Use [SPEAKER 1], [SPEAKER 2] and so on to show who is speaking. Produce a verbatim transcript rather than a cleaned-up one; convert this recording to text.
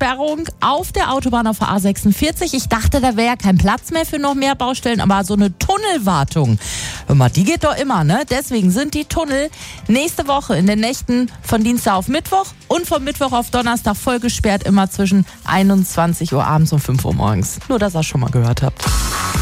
[SPEAKER 1] Sperrung auf der Autobahn auf der A sechsundvierzig. Ich dachte, da wäre ja kein Platz mehr für noch mehr Baustellen, aber so eine Tunnelwartung, hör mal, die geht doch immer, ne? Deswegen sind die Tunnel nächste Woche in den Nächten von Dienstag auf Mittwoch und von Mittwoch auf Donnerstag voll gesperrt, immer zwischen einundzwanzig Uhr abends und fünf Uhr morgens. Nur, dass ihr es schon mal gehört habt.